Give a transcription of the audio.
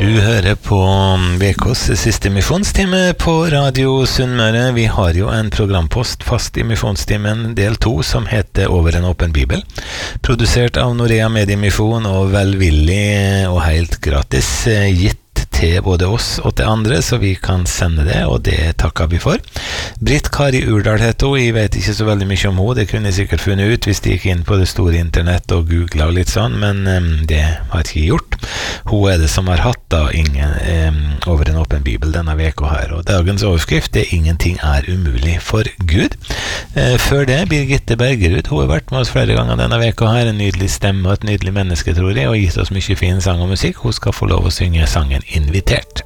Du hører på VKs siste misjonstime på Radio Sunnmøre. Vi har jo en programpost fast i misjonstimen del 2 som heter Over en åpen bibel. Produsert av Norea Mediemisjon og velvillig og helt gratis gitt til både oss og til andre, så vi kan sende det, og det takker vi for. Britt Kari Urdal heter hun, jeg vet ikke så veldig mye om henne, det kunne jeg sikkert funnet ut hvis de gikk inn på det store internett og googlet og litt sånn, men det har jeg ikke gjort. Hun det som har hatt da over en åpen bibel denne veka her, og dagens overskrift ingenting umulig for Gud. Før det, Birgitte Bergerud, hun har vært med oss flere ganger denne veka her, en nydelig stemme og et nydelig menneske, tror jeg, og gitt oss mye fin sang og musikk. Hun skal få lov å synge sangen Invitert.